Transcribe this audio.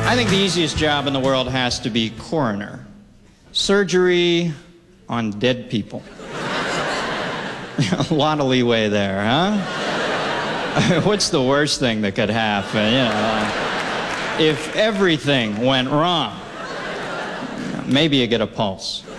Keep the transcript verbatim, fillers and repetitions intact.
I think the easiest job in the world has to be coroner. Surgery on dead people. A lot of leeway there, huh? What's the worst thing that could happen, you know? If everything went wrong, maybe you get a pulse.